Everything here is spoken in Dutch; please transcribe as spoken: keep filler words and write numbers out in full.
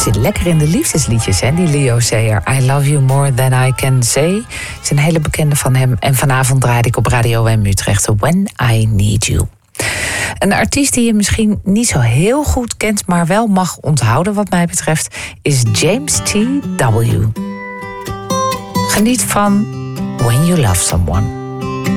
zit lekker in de liefdesliedjes, hè, die Leo Sayer. I love you more than I can say. Is een hele bekende van hem. En vanavond draaide ik op Radio M Utrecht When I Need You. Een artiest die je misschien niet zo heel goed kent, maar wel mag onthouden wat mij betreft, is James T W. Geniet van When You Love Someone.